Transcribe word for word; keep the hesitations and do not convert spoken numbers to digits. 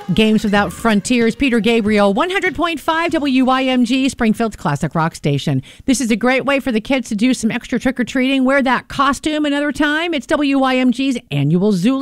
Games Without Frontiers, Peter Gabriel, one hundred point five W Y M G, Springfield's classic rock station. This is a great way for the kids to do some extra trick-or-treating. Wear that costume another time. It's W Y M G's annual Zoo